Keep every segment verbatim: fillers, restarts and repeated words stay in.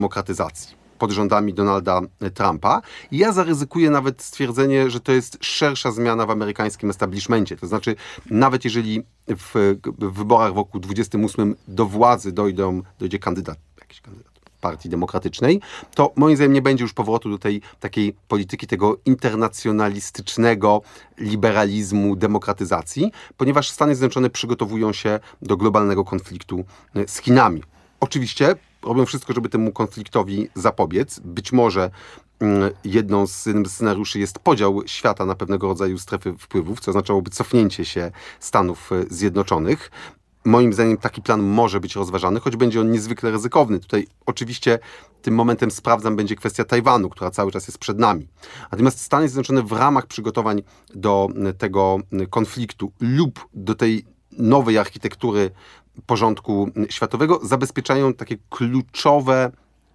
demokratyzacji pod rządami Donalda Trumpa. I ja zaryzykuję nawet stwierdzenie, że to jest szersza zmiana w amerykańskim establishmencie. To znaczy, nawet jeżeli w, w wyborach w roku dwudziestym ósmym do władzy dojdą, dojdzie kandydat, jakiś kandydat Partii Demokratycznej, to moim zdaniem nie będzie już powrotu do tej takiej polityki, tego internacjonalistycznego liberalizmu, demokratyzacji, ponieważ Stany Zjednoczone przygotowują się do globalnego konfliktu z Chinami. Oczywiście robią wszystko, żeby temu konfliktowi zapobiec. Być może jedną z, jednym z scenariuszy jest podział świata na pewnego rodzaju strefy wpływów, co oznaczałoby cofnięcie się Stanów Zjednoczonych. Moim zdaniem taki plan może być rozważany, choć będzie on niezwykle ryzykowny. Tutaj oczywiście tym momentem sprawdzam będzie kwestia Tajwanu, która cały czas jest przed nami. Natomiast Stany Zjednoczone w ramach przygotowań do tego konfliktu lub do tej nowej architektury porządku światowego zabezpieczają takie kluczowe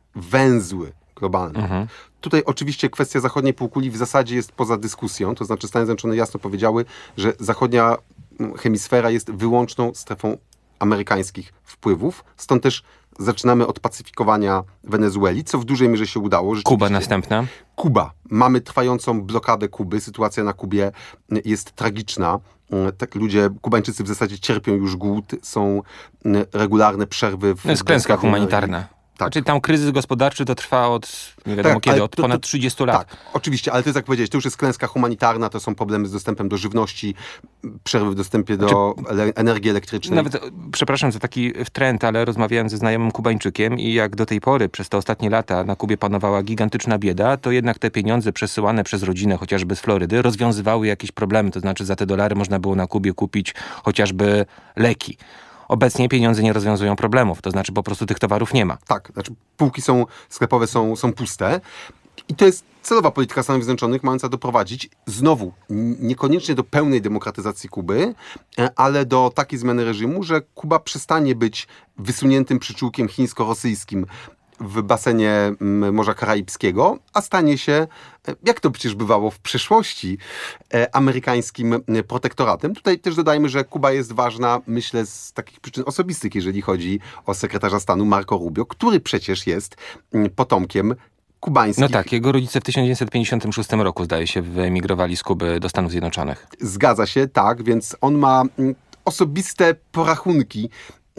węzły globalne. Mhm. Tutaj oczywiście kwestia zachodniej półkuli w zasadzie jest poza dyskusją, to znaczy Stany Zjednoczone jasno powiedziały, że zachodnia hemisfera jest wyłączną strefą amerykańskich wpływów, stąd też zaczynamy od pacyfikowania Wenezueli, co w dużej mierze się udało. Kuba następna. Kuba. Mamy trwającą blokadę Kuby. Sytuacja na Kubie jest tragiczna. Tak, ludzie, Kubańczycy w zasadzie cierpią już głód, są regularne przerwy. W no jest klęska humanitarna. Tak. Znaczy tam kryzys gospodarczy to trwa od nie wiadomo tak, kiedy, od to, ponad to, trzydziestu lat. Tak, oczywiście, ale to jest jak powiedziałeś, to już jest klęska humanitarna, to są problemy z dostępem do żywności, przerwy w dostępie do znaczy, ele- energii elektrycznej. Nawet, przepraszam za taki trend, ale rozmawiałem ze znajomym Kubańczykiem i jak do tej pory, przez te ostatnie lata na Kubie panowała gigantyczna bieda, to jednak te pieniądze przesyłane przez rodzinę, chociażby z Florydy, rozwiązywały jakieś problemy. To znaczy za te dolary można było na Kubie kupić chociażby leki. Obecnie pieniądze nie rozwiązują problemów, to znaczy po prostu tych towarów nie ma. Tak, znaczy półki są sklepowe są, są puste i to jest celowa polityka Stanów Zjednoczonych mająca doprowadzić znowu niekoniecznie do pełnej demokratyzacji Kuby, ale do takiej zmiany reżimu, że Kuba przestanie być wysuniętym przyczółkiem chińsko-rosyjskim w basenie Morza Karaibskiego, a stanie się, jak to przecież bywało w przeszłości, amerykańskim protektoratem. Tutaj też dodajmy, że Kuba jest ważna, myślę, z takich przyczyn osobistych, jeżeli chodzi o sekretarza stanu Marco Rubio, który przecież jest potomkiem kubańskich. No tak, jego rodzice w tysiąc dziewięćset pięćdziesiątym szóstym roku, zdaje się, wyemigrowali z Kuby do Stanów Zjednoczonych. Zgadza się, tak, więc on ma osobiste porachunki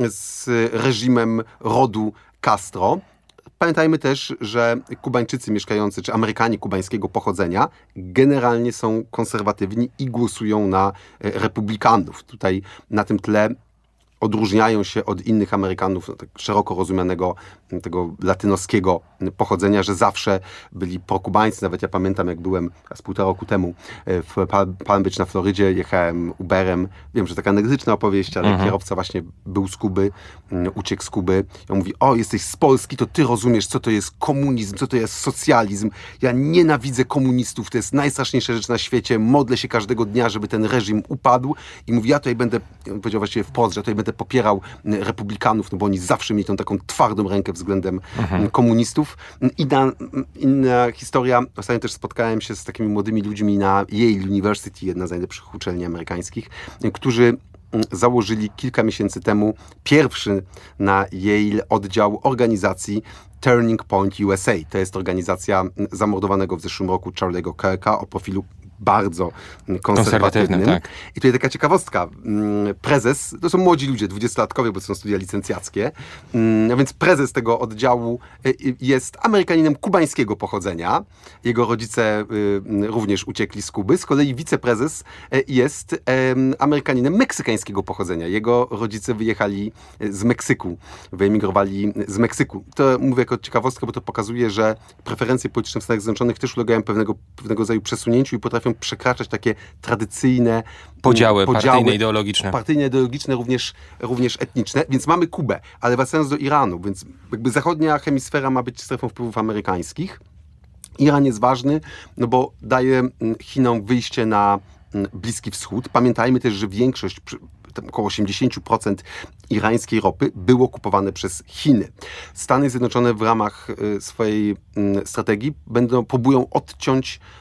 z reżimem rodu Castro. Pamiętajmy też, że Kubańczycy mieszkający, czy Amerykanie kubańskiego pochodzenia generalnie są konserwatywni i głosują na republikanów. Tutaj na tym tle odróżniają się od innych Amerykanów, no, tak szeroko rozumianego tego latynoskiego pochodzenia, że zawsze byli prokubańscy. Nawet ja pamiętam, jak byłem z półtora roku temu w Palm Beach na Florydzie, jechałem Uberem. Wiem, że taka anegdotyczna opowieść, ale mhm. kierowca właśnie był z Kuby, uciekł z Kuby. I on mówi, o, jesteś z Polski, to ty rozumiesz, co to jest komunizm, co to jest socjalizm. Ja nienawidzę komunistów, to jest najstraszniejsza rzecz na świecie. Modlę się każdego dnia, żeby ten reżim upadł. I mówi, ja tutaj będę, on powiedział właściwie wprost, że tutaj będę popierał republikanów, no bo oni zawsze mieli tą taką twardą rękę względem mhm. komunistów. Inna, inna historia, ostatnio też spotkałem się z takimi młodymi ludźmi na Yale University, jedna z najlepszych uczelni amerykańskich, którzy założyli kilka miesięcy temu pierwszy na Yale oddział organizacji Turning Point U S A. To jest organizacja zamordowanego w zeszłym roku Charlie'ego Kirka o profilu bardzo konserwatywnym. Tak. I tutaj taka ciekawostka. Prezes, to są młodzi ludzie, dwudziestolatkowie, bo to są studia licencjackie, a więc prezes tego oddziału jest Amerykaninem kubańskiego pochodzenia. Jego rodzice również uciekli z Kuby. Z kolei wiceprezes jest Amerykaninem meksykańskiego pochodzenia. Jego rodzice wyjechali z Meksyku, wyemigrowali z Meksyku. To mówię jako ciekawostkę, bo to pokazuje, że preferencje polityczne w Stanach Zjednoczonych też ulegają pewnego, pewnego rodzaju przesunięciu i potrafią przekraczać takie tradycyjne podziały, podziały partyjne, ideologiczne. Partyjne, ideologiczne, również, również etniczne. Więc mamy Kubę, ale wracając do Iranu, więc jakby zachodnia hemisfera ma być strefą wpływów amerykańskich. Iran jest ważny, no bo daje Chinom wyjście na Bliski Wschód. Pamiętajmy też, że większość, około osiemdziesiąt procent irańskiej ropy było kupowane przez Chiny. Stany Zjednoczone w ramach swojej strategii będą, próbują odciąć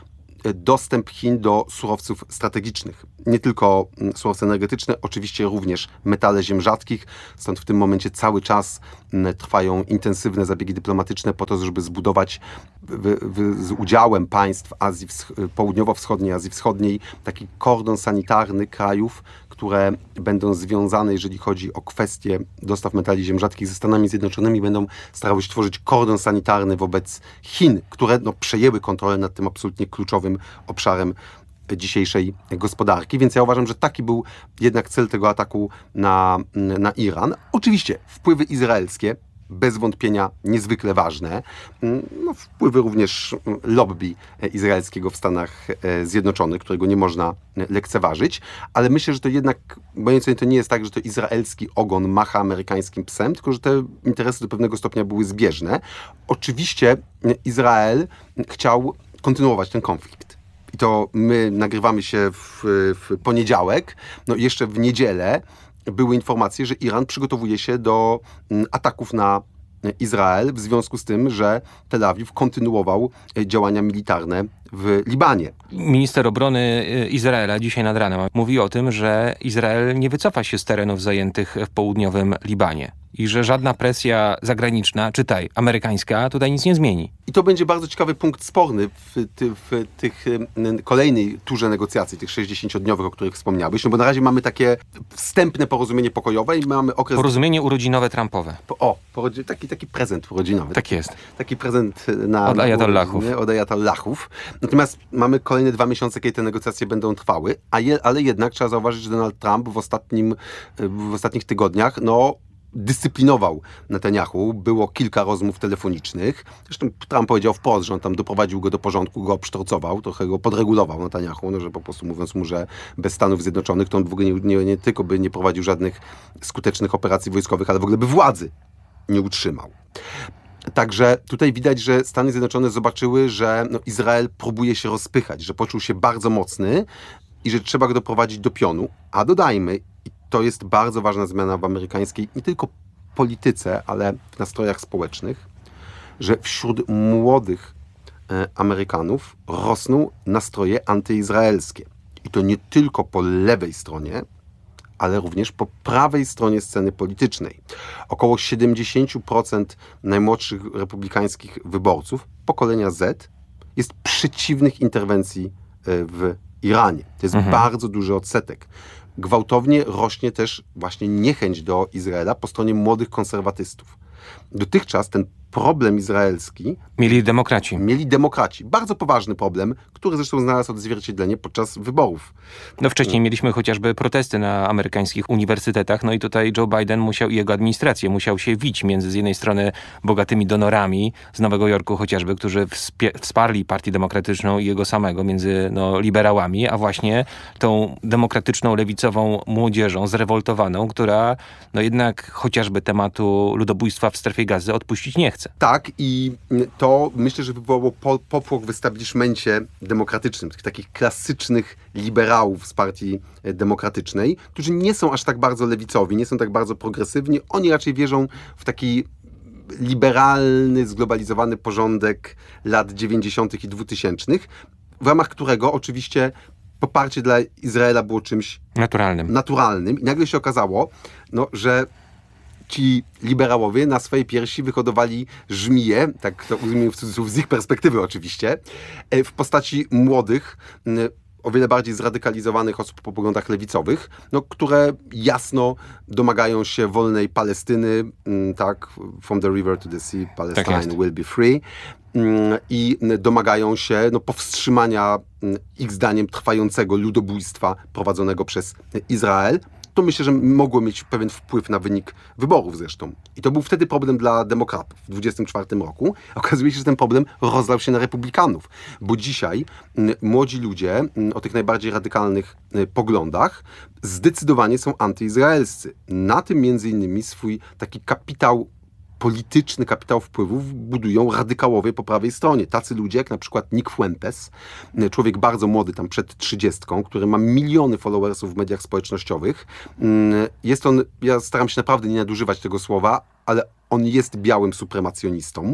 dostęp Chin do surowców strategicznych. Nie tylko surowce energetyczne, oczywiście również metale ziem rzadkich. Stąd w tym momencie cały czas trwają intensywne zabiegi dyplomatyczne po to, żeby zbudować w, w, z udziałem państw Azji Południowo-Wschodniej, Azji Wschodniej taki kordon sanitarny krajów, które będą związane, jeżeli chodzi o kwestie dostaw metali ziem rzadkich ze Stanami Zjednoczonymi, będą starały się tworzyć kordon sanitarny wobec Chin, które no, przejęły kontrolę nad tym absolutnie kluczowym obszarem dzisiejszej gospodarki. Więc ja uważam, że taki był jednak cel tego ataku na, na Iran. Oczywiście wpływy izraelskie, bez wątpienia niezwykle ważne. No, wpływy również lobby izraelskiego w Stanach Zjednoczonych, którego nie można lekceważyć, ale myślę, że to jednak, moim zdaniem, to nie jest tak, że to izraelski ogon macha amerykańskim psem, tylko że te interesy do pewnego stopnia były zbieżne. Oczywiście Izrael chciał kontynuować ten konflikt. I to my nagrywamy się w, w poniedziałek, no i jeszcze w niedzielę były informacje, że Iran przygotowuje się do ataków na Izrael w związku z tym, że Tel Awiw kontynuował działania militarne w Libanie. Minister obrony Izraela dzisiaj nad ranem mówi o tym, że Izrael nie wycofa się z terenów zajętych w południowym Libanie i że żadna presja zagraniczna, czytaj, amerykańska, tutaj nic nie zmieni. I to będzie bardzo ciekawy punkt sporny w, ty, w tych kolejnej turze negocjacji, tych sześćdziesięciodniowych, o których wspomniałeś, no bo na razie mamy takie wstępne porozumienie pokojowe i mamy okres... Porozumienie urodzinowe Trumpowe. Po, o, porodzi, taki, taki prezent urodzinowy. Tak jest. Taki prezent na... Od ajatollahów. Od ajatollahów. Natomiast mamy kolejne dwa miesiące, kiedy te negocjacje będą trwały, a je, ale jednak trzeba zauważyć, że Donald Trump w, ostatnim, w ostatnich tygodniach, no, dyscyplinował Netanyahu. Było kilka rozmów telefonicznych. Zresztą Trump powiedział wprost, że on tam doprowadził go do porządku, go obsztorcował, trochę go podregulował Netanyahu, no, że po prostu mówiąc mu, że bez Stanów Zjednoczonych to on w ogóle nie, nie, nie tylko by nie prowadził żadnych skutecznych operacji wojskowych, ale w ogóle by władzy nie utrzymał. Także tutaj widać, że Stany Zjednoczone zobaczyły, że no, Izrael próbuje się rozpychać, że poczuł się bardzo mocny i że trzeba go doprowadzić do pionu. A dodajmy, i to jest bardzo ważna zmiana w amerykańskiej nie tylko polityce, ale w nastrojach społecznych, że wśród młodych e, Amerykanów rosną nastroje antyizraelskie. I to nie tylko po lewej stronie, ale również po prawej stronie sceny politycznej. Około siedemdziesiąt procent najmłodszych republikańskich wyborców pokolenia Z jest przeciwnych interwencji w Iranie. To jest mhm. bardzo duży odsetek. Gwałtownie rośnie też właśnie niechęć do Izraela po stronie młodych konserwatystów. Dotychczas ten problem izraelski... Mieli demokraci. Mieli demokraci. Bardzo poważny problem, który zresztą znalazł odzwierciedlenie podczas wyborów. No wcześniej mieliśmy chociażby protesty na amerykańskich uniwersytetach, no i tutaj Joe Biden musiał i jego administracja musiał się wić między z jednej strony bogatymi donorami z Nowego Jorku chociażby, którzy wspie- wsparli Partię Demokratyczną i jego samego, między no, liberałami, a właśnie tą demokratyczną, lewicową młodzieżą zrewoltowaną, która no jednak chociażby tematu ludobójstwa w strefie Gazy odpuścić nie chce. Tak, i to myślę, że wywołało po, popłoch w establishmencie demokratycznym, tych takich klasycznych liberałów z Partii Demokratycznej, którzy nie są aż tak bardzo lewicowi, nie są tak bardzo progresywni. Oni raczej wierzą w taki liberalny, zglobalizowany porządek lat dziewięćdziesiątych i dwutysięcznych, w ramach którego oczywiście poparcie dla Izraela było czymś naturalnym. naturalnym. I nagle się okazało, no, że ci liberałowie na swojej piersi wyhodowali żmije, tak to ujmę w cudzysłów, z ich perspektywy oczywiście, w postaci młodych, o wiele bardziej zradykalizowanych osób po poglądach lewicowych, no, które jasno domagają się wolnej Palestyny, tak, from the river to the sea, Palestine tak will be free, i domagają się no, powstrzymania ich zdaniem trwającego ludobójstwa prowadzonego przez Izrael. To myślę, że mogło mieć pewien wpływ na wynik wyborów zresztą. I to był wtedy problem dla demokratów w dwudziestym czwartym roku. Okazuje się, że ten problem rozlał się na republikanów, bo dzisiaj m, młodzi ludzie m, o tych najbardziej radykalnych m, poglądach zdecydowanie są antyizraelscy. Na tym między innymi swój taki kapitał polityczny, kapitał wpływów budują radykałowie po prawej stronie. Tacy ludzie jak na przykład Nick Fuentes, człowiek bardzo młody, tam przed trzydziestką, który ma miliony followersów w mediach społecznościowych. Jest on, ja staram się naprawdę nie nadużywać tego słowa, ale on jest białym supremacjonistą.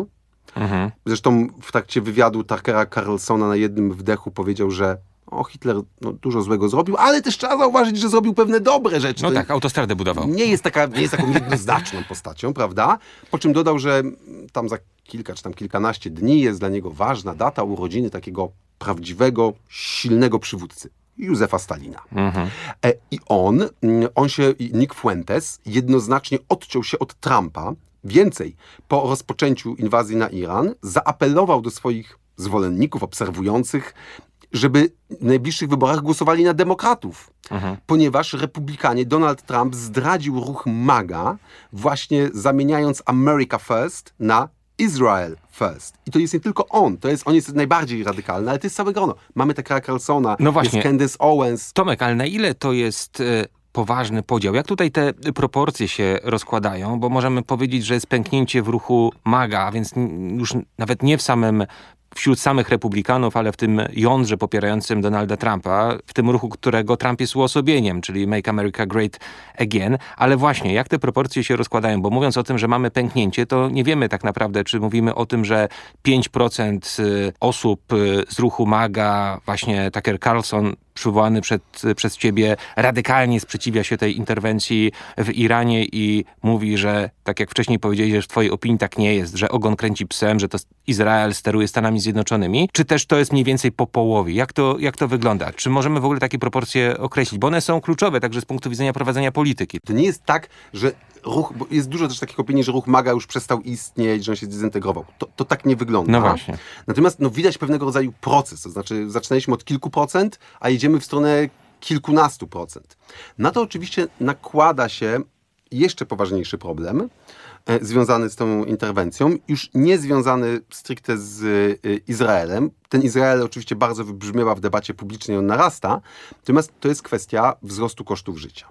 Mhm. Zresztą w trakcie wywiadu Tuckera Carlsona na jednym wdechu powiedział, że o, Hitler no, dużo złego zrobił, ale też trzeba zauważyć, że zrobił pewne dobre rzeczy. No to tak, autostradę budował. Nie jest, taka, nie jest taką jednoznaczną postacią, prawda? Po czym dodał, że tam za kilka czy tam kilkanaście dni jest dla niego ważna data urodziny takiego prawdziwego, silnego przywódcy. Józefa Stalina. Mhm. E, I on, on się, Nick Fuentes, jednoznacznie odciął się od Trumpa. Więcej, po rozpoczęciu inwazji na Iran zaapelował do swoich zwolenników, obserwujących, żeby w najbliższych wyborach głosowali na demokratów. Mhm. Ponieważ republikanie, Donald Trump zdradził ruch MAGA, właśnie zamieniając America First na Israel First. I to jest nie tylko on, to jest, on jest najbardziej radykalny, ale to jest całe grono. Mamy Tuckera Carlsona, no właśnie. jest Candace Owens. Tomek, ale na ile to jest y, poważny podział? Jak tutaj te proporcje się rozkładają? Bo możemy powiedzieć, że jest pęknięcie w ruchu MAGA, a więc już nawet nie w samym wśród samych republikanów, ale w tym jądrze popierającym Donalda Trumpa, w tym ruchu, którego Trump jest uosobieniem, czyli Make America Great Again. Ale właśnie, jak te proporcje się rozkładają? Bo mówiąc o tym, że mamy pęknięcie, to nie wiemy tak naprawdę, czy mówimy o tym, że pięć procent osób z ruchu MAGA, właśnie Tucker Carlson, przywołany przed, przez ciebie, radykalnie sprzeciwia się tej interwencji w Iranie i mówi, że tak jak wcześniej powiedzieli, że w twojej opinii tak nie jest, że ogon kręci psem, że to Izrael steruje Stanami Zjednoczonymi, czy też to jest mniej więcej po połowie? Jak to, jak to wygląda? Czy możemy w ogóle takie proporcje określić? Bo one są kluczowe także z punktu widzenia prowadzenia polityki. To nie jest tak, że ruch, bo jest dużo też takich opinii, że ruch MAGA już przestał istnieć, że on się zdezintegrował. To, to tak nie wygląda. No właśnie. Natomiast no, widać pewnego rodzaju proces, to znaczy zaczynaliśmy od kilku procent, a jedziemy w stronę kilkunastu procent. Na to oczywiście nakłada się jeszcze poważniejszy problem e, związany z tą interwencją, już nie związany stricte z e, Izraelem. Ten Izrael oczywiście bardzo wybrzmiewa w debacie publicznej, on narasta, natomiast to jest kwestia wzrostu kosztów życia.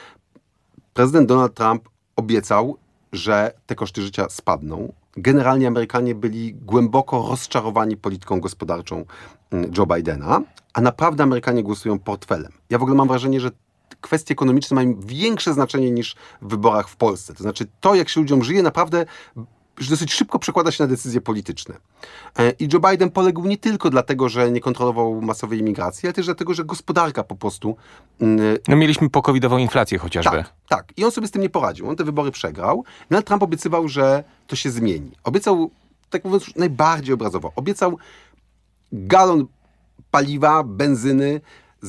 Prezydent Donald Trump obiecał, że te koszty życia spadną. Generalnie Amerykanie byli głęboko rozczarowani polityką gospodarczą Joe Bidena, a naprawdę Amerykanie głosują portfelem. Ja w ogóle mam wrażenie, że kwestie ekonomiczne mają większe znaczenie niż w wyborach w Polsce. To znaczy to, jak się ludziom żyje, naprawdę dosyć szybko przekłada się na decyzje polityczne. I Joe Biden poległ nie tylko dlatego, że nie kontrolował masowej imigracji, ale też dlatego, że gospodarka po prostu... No mieliśmy pokowidową inflację chociażby. Tak, tak. I on sobie z tym nie poradził. On te wybory przegrał. Donald Trump obiecywał, że to się zmieni. Obiecał, tak mówiąc najbardziej obrazowo, obiecał galon paliwa, benzyny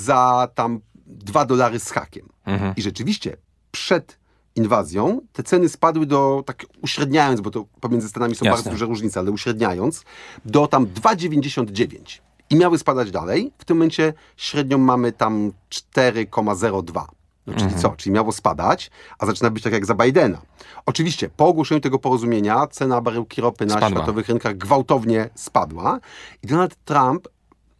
za tam dwa dolary z hakiem. Mhm. I rzeczywiście przed inwazją te ceny spadły do, tak uśredniając, bo to pomiędzy Stanami są Jasne. bardzo duże różnice, ale uśredniając, do tam dwa dziewięćdziesiąt dziewięć. I miały spadać dalej. W tym momencie średnią mamy tam cztery przecinek zero dwa. No, czyli mhm. co? Czyli miało spadać, a zaczyna być tak jak za Bidena. Oczywiście, po ogłoszeniu tego porozumienia cena baryłki ropy na Spadła. światowych rynkach gwałtownie spadła i Donald Trump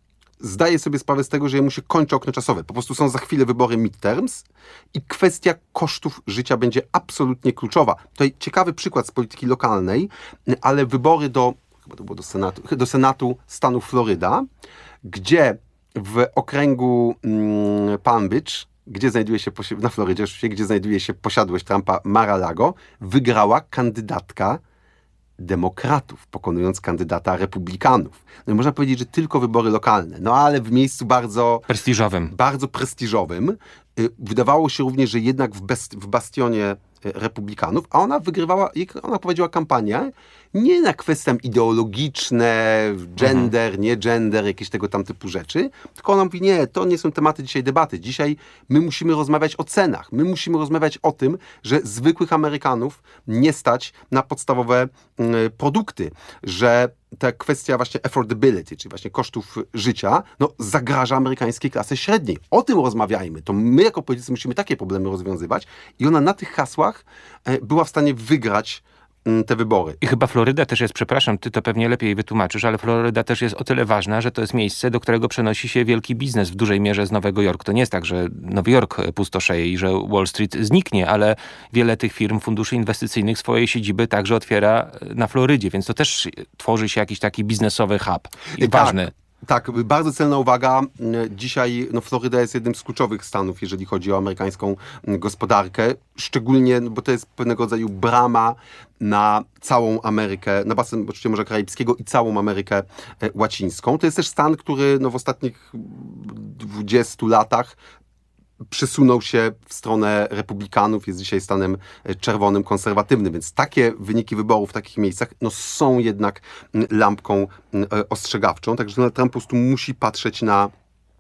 zdaje sobie sprawę z tego, że jemu się kończy okno czasowe. Po prostu są za chwilę wybory midterms i kwestia kosztów życia będzie absolutnie kluczowa. Tutaj ciekawy przykład z polityki lokalnej, ale wybory do, chyba to było do Senatu, do Senatu stanu Floryda, gdzie w okręgu mm, Palm Beach, gdzie znajduje się, na Florydzie oczywiście, gdzie znajduje się posiadłość Trumpa Mar-a-Lago, wygrała kandydatka demokratów, pokonując kandydata republikanów. No i można powiedzieć, że tylko wybory lokalne. No ale w miejscu bardzo... Prestiżowym. Bardzo prestiżowym. Y, wydawało się również, że jednak w, best, w bastionie republikanów, a ona wygrywała, ona prowadziła kampanię nie na kwestie ideologiczne, gender, mhm. nie gender, jakieś tego tam typu rzeczy, tylko ona mówi, nie, to nie są tematy dzisiaj debaty. Dzisiaj my musimy rozmawiać o cenach. My musimy rozmawiać o tym, że zwykłych Amerykanów nie stać na podstawowe y, produkty, że ta kwestia właśnie affordability, czyli właśnie kosztów życia, no zagraża amerykańskiej klasy średniej. O tym rozmawiajmy. To my jako politycy musimy takie problemy rozwiązywać i ona na tych hasłach y, była w stanie wygrać te wybory. I chyba Floryda też jest, przepraszam, ty to pewnie lepiej wytłumaczysz, ale Floryda też jest o tyle ważna, że to jest miejsce, do którego przenosi się wielki biznes w dużej mierze z Nowego Jorku. To nie jest tak, że Nowy Jork pustoszeje i że Wall Street zniknie, ale wiele tych firm, funduszy inwestycyjnych swoje siedziby także otwiera na Florydzie, więc to też tworzy się jakiś taki biznesowy hub. I tak. ważny. Tak, bardzo celna uwaga. Dzisiaj no, Floryda jest jednym z kluczowych stanów, jeżeli chodzi o amerykańską gospodarkę. Szczególnie, no, bo to jest pewnego rodzaju brama na całą Amerykę, na basen oczywiście Morza Karaibskiego i całą Amerykę Łacińską. To jest też stan, który no, w ostatnich dwudziestu latach przesunął się w stronę republikanów, jest dzisiaj stanem czerwonym, konserwatywnym, więc takie wyniki wyborów w takich miejscach no, są jednak lampką ostrzegawczą, także Donald Trump po prostu musi patrzeć na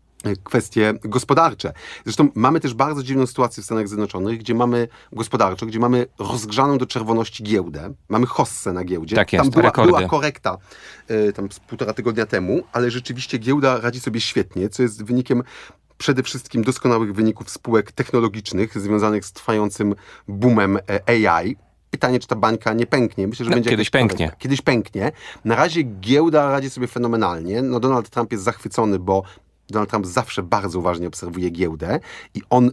kwestie gospodarcze. Zresztą mamy też bardzo dziwną sytuację w Stanach Zjednoczonych, gdzie mamy gospodarczo, gdzie mamy rozgrzaną do czerwoności giełdę, mamy hossę na giełdzie. Tak jest, tam była, rekordy. była korekta y, tam z półtora tygodnia temu, ale rzeczywiście giełda radzi sobie świetnie, co jest wynikiem przede wszystkim doskonałych wyników spółek technologicznych związanych z trwającym boomem A I. Pytanie, czy ta bańka nie pęknie. Myślę, że no, będzie kiedyś pęknie. Korekta. Kiedyś pęknie. Na razie giełda radzi sobie fenomenalnie. No, Donald Trump jest zachwycony, bo Donald Trump zawsze bardzo uważnie obserwuje giełdę i on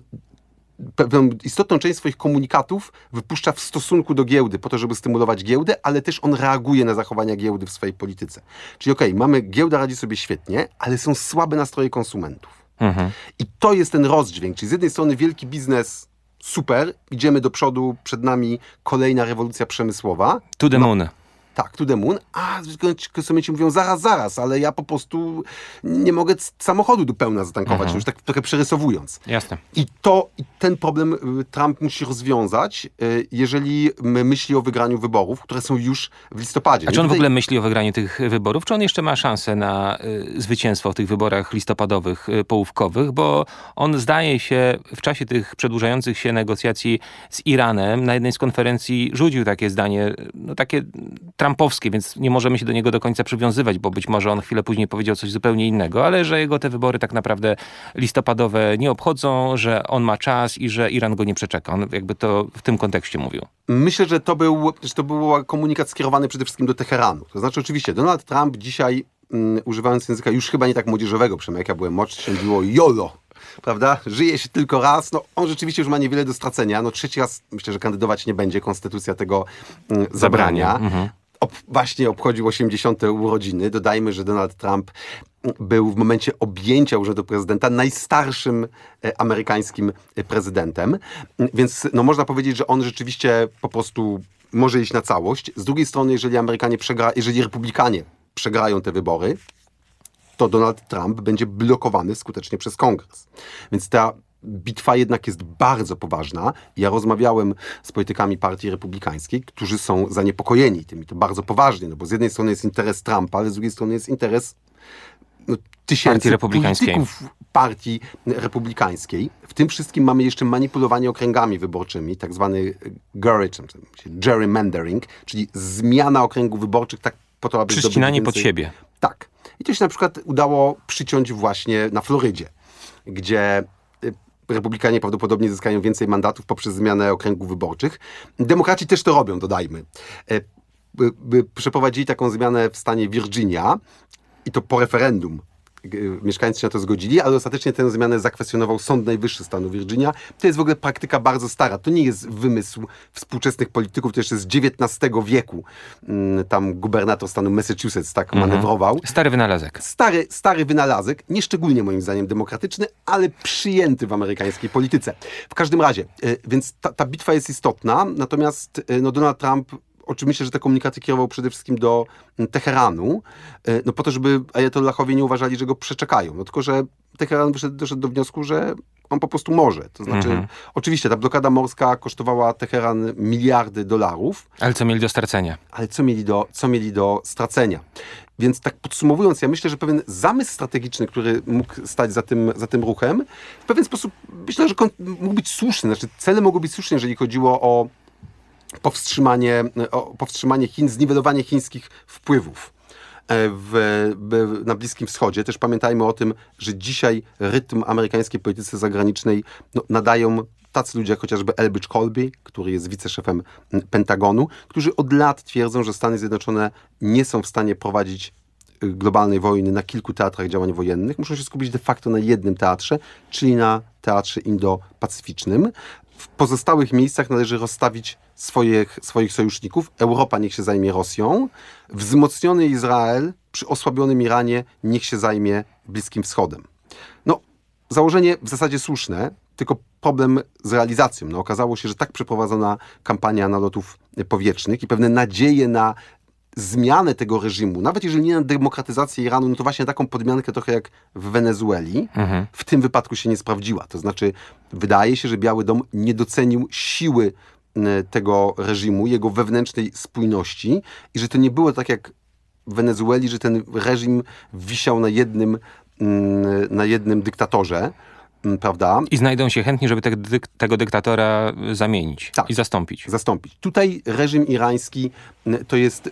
pewną istotną część swoich komunikatów wypuszcza w stosunku do giełdy, po to, żeby stymulować giełdę, ale też on reaguje na zachowania giełdy w swojej polityce. Czyli okej, okay, mamy, giełda radzi sobie świetnie, ale są słabe nastroje konsumentów. Mhm. I to jest ten rozdźwięk. Czyli z jednej strony wielki biznes, super, idziemy do przodu, przed nami kolejna rewolucja przemysłowa. To the no, moon. Tak, to the moon. A konsumenci mówią, zaraz, zaraz, ale ja po prostu nie mogę samochodu do pełna zatankować, mhm. już tak trochę przerysowując. Jasne. I to, i ten problem Trump musi rozwiązać, jeżeli myśli o wygraniu wyborów, które są już w listopadzie. A czy on w ogóle myśli o wygraniu tych wyborów? Czy on jeszcze ma szansę na y, zwycięstwo w tych wyborach listopadowych, y, połówkowych? Bo on zdaje się w czasie tych przedłużających się negocjacji z Iranem na jednej z konferencji rzucił takie zdanie, no takie trumpowskie, więc nie możemy się do niego do końca przywiązywać, bo być może on chwilę później powiedział coś zupełnie innego, ale że jego te wybory tak naprawdę listopadowe nie obchodzą, że on ma czas i że Iran go nie przeczeka. On jakby to w tym kontekście mówił. Myślę, że to był, że to był komunikat skierowany przede wszystkim do Teheranu. To znaczy oczywiście Donald Trump dzisiaj, um, używając języka już chyba nie tak młodzieżowego, przynajmniej jak ja byłem młodszy, się mówiło YOLO. Prawda? Żyje się tylko raz. No, on rzeczywiście już ma niewiele do stracenia. No, trzeci raz myślę, że kandydować nie będzie. Konstytucja tego um, zabrania. Mhm. Ob, właśnie obchodził osiemdziesiąte urodziny. Dodajmy, że Donald Trump był w momencie objęcia urzędu prezydenta najstarszym e, amerykańskim prezydentem. Więc no, można powiedzieć, że on rzeczywiście po prostu może iść na całość. Z drugiej strony, jeżeli Amerykanie przegra, jeżeli Republikanie przegrają te wybory, to Donald Trump będzie blokowany skutecznie przez Kongres. Więc ta bitwa jednak jest bardzo poważna. Ja rozmawiałem z politykami partii republikańskiej, którzy są zaniepokojeni tym i to bardzo poważnie, no bo z jednej strony jest interes Trumpa, ale z drugiej strony jest interes no, tysięcy partii polityków partii republikańskiej. W tym wszystkim mamy jeszcze manipulowanie okręgami wyborczymi, tak zwany gerrymandering, czyli zmiana okręgów wyborczych tak po to, aby zdobyć przycinanie więcej. pod siebie. Tak. I to się na przykład udało przyciąć właśnie na Florydzie, gdzie Republikanie prawdopodobnie zyskają więcej mandatów poprzez zmianę okręgów wyborczych. Demokraci też to robią, dodajmy. Przeprowadzili taką zmianę w stanie Virginia i to po referendum. Mieszkańcy się na to zgodzili, ale ostatecznie tę zmianę zakwestionował Sąd Najwyższy stanu Virginia. To jest w ogóle praktyka bardzo stara. To nie jest wymysł współczesnych polityków, to jeszcze z dziewiętnastego wieku. Tam gubernator stanu Massachusetts tak mhm. manewrował. Stary wynalazek. Stary, stary wynalazek, nieszczególnie moim zdaniem demokratyczny, ale przyjęty w amerykańskiej polityce. W każdym razie, więc ta, ta bitwa jest istotna, natomiast no, Donald Trump o myślę, że te komunikaty kierował przede wszystkim do Teheranu, no po to, żeby ajatollahowie nie uważali, że go przeczekają. No tylko, że Teheran wyszedł, doszedł do wniosku, że on po prostu może. To znaczy, mhm. oczywiście ta blokada morska kosztowała Teheran miliardy dolarów. Ale co mieli do stracenia? Ale co mieli do, co mieli do stracenia? Więc tak podsumowując, ja myślę, że pewien zamysł strategiczny, który mógł stać za tym, za tym ruchem, w pewien sposób myślę, że mógł być słuszny. Znaczy, cele mogły być słuszne, jeżeli chodziło o powstrzymanie, o powstrzymanie Chin, zniwelowanie chińskich wpływów w, w, na Bliskim Wschodzie. Też pamiętajmy o tym, że dzisiaj rytm amerykańskiej polityce zagranicznej no, nadają tacy ludzie jak chociażby Elbridge Colby, który jest wiceszefem Pentagonu, którzy od lat twierdzą, że Stany Zjednoczone nie są w stanie prowadzić globalnej wojny na kilku teatrach działań wojennych. Muszą się skupić de facto na jednym teatrze, czyli na teatrze indo-pacyficznym. W pozostałych miejscach należy rozstawić swoich, swoich sojuszników. Europa niech się zajmie Rosją. Wzmocniony Izrael przy osłabionym Iranie niech się zajmie Bliskim Wschodem. No, założenie w zasadzie słuszne, tylko problem z realizacją. No, okazało się, że tak przeprowadzona kampania nalotów powietrznych i pewne nadzieje na zmianę tego reżimu, nawet jeżeli nie na demokratyzację Iranu, no to właśnie taką podmiankę trochę jak w Wenezueli, mhm. w tym wypadku się nie sprawdziła. To znaczy, wydaje się, że Biały Dom nie docenił siły tego reżimu, jego wewnętrznej spójności i że to nie było tak jak w Wenezueli, że ten reżim wisiał na jednym, na jednym dyktatorze, prawda? I znajdą się chętni, żeby te, dyk, tego dyktatora zamienić tak, i zastąpić. Zastąpić. Tutaj reżim irański to jest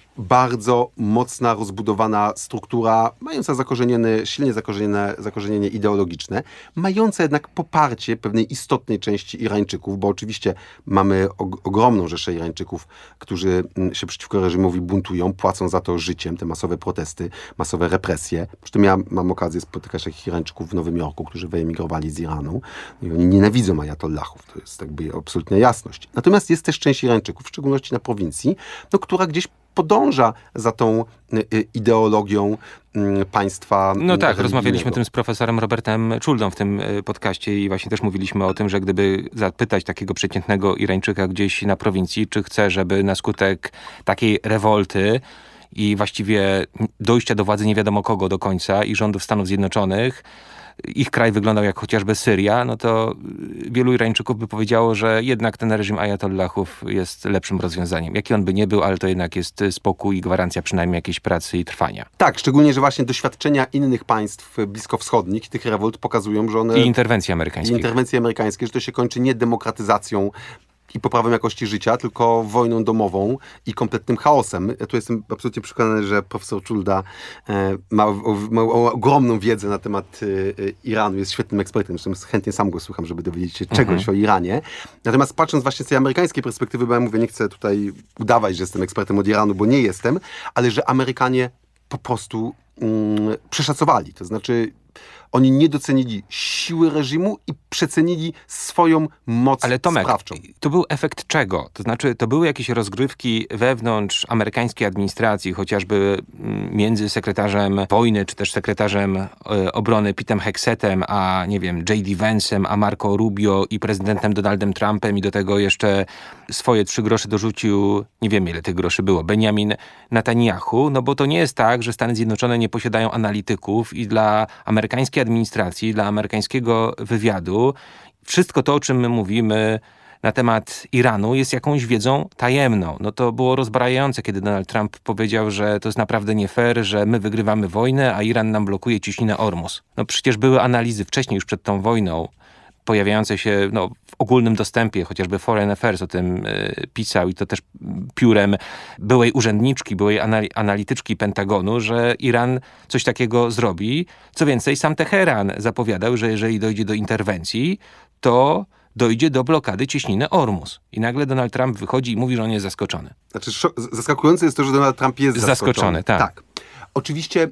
bardzo mocna, rozbudowana struktura, mająca zakorzenione, silnie zakorzenione, zakorzenienie ideologiczne, mająca jednak poparcie pewnej istotnej części Irańczyków, bo oczywiście mamy og- ogromną rzeszę Irańczyków, którzy się przeciwko reżimowi buntują, płacą za to życiem, te masowe protesty, masowe represje. Zresztą ja mam okazję spotykać takich Irańczyków w Nowym Jorku, którzy wyemigrowali z Iranu i oni nienawidzą ajatollahów, to jest jakby absolutna jasność. Natomiast jest też część Irańczyków, w szczególności na prowincji, no, która gdzieś podąża za tą ideologią państwa. No tak, rozmawialiśmy o tym z profesorem Robertem Czuldą w tym podcaście i właśnie też mówiliśmy o tym, że gdyby zapytać takiego przeciętnego Irańczyka gdzieś na prowincji, czy chce, żeby na skutek takiej rewolty i właściwie dojścia do władzy nie wiadomo kogo do końca i rządów Stanów Zjednoczonych, ich kraj wyglądał jak chociażby Syria, no to wielu Irańczyków by powiedziało, że jednak ten reżim ajatollahów jest lepszym rozwiązaniem. Jaki on by nie był, ale to jednak jest spokój i gwarancja przynajmniej jakiejś pracy i trwania. Tak, szczególnie, że właśnie doświadczenia innych państw bliskowschodnich, tych rewolt pokazują, że one... I interwencje amerykańskie. I interwencje amerykańskie, że to się kończy nie demokratyzacją i poprawą jakości życia, tylko wojną domową i kompletnym chaosem. Ja tu jestem absolutnie przekonany, że profesor Czulda e, ma, o, ma ogromną wiedzę na temat e, Iranu, jest świetnym ekspertem, zresztą chętnie sam go słucham, żeby dowiedzieć się czegoś mhm. o Iranie. Natomiast patrząc właśnie z tej amerykańskiej perspektywy, bo ja mówię, nie chcę tutaj udawać, że jestem ekspertem od Iranu, bo nie jestem, ale że Amerykanie po prostu mm, przeszacowali. To znaczy oni nie docenili siły reżimu i przecenili swoją moc Ale Tomek, sprawczą. To był efekt czego? To znaczy, to były jakieś rozgrywki wewnątrz amerykańskiej administracji, chociażby między sekretarzem wojny, czy też sekretarzem e, obrony Petem Hexetem, a nie wiem, J D Vance'em, a Marco Rubio i prezydentem Donaldem Trumpem i do tego jeszcze swoje trzy grosze dorzucił, nie wiem ile tych groszy było, Benjamin Netanyahu, no bo to nie jest tak, że Stany Zjednoczone nie posiadają analityków i dla amerykańskiej administracji, dla amerykańskiego wywiadu wszystko to, o czym my mówimy na temat Iranu, jest jakąś wiedzą tajemną. No to było rozbrajające, kiedy Donald Trump powiedział, że to jest naprawdę nie fair, że my wygrywamy wojnę, a Iran nam blokuje cieśninę Ormus. No przecież były analizy wcześniej już przed tą wojną, pojawiające się no, w ogólnym dostępie, chociażby Foreign Affairs o tym y, pisał i to też piórem byłej urzędniczki, byłej anali- analityczki Pentagonu, że Iran coś takiego zrobi. Co więcej, sam Teheran zapowiadał, że jeżeli dojdzie do interwencji, to dojdzie do blokady cieśniny Ormus. I nagle Donald Trump wychodzi i mówi, że on jest zaskoczony. Znaczy, szok- zaskakujące jest to, że Donald Trump jest zaskoczony. Zaskoczony, tak. tak. Oczywiście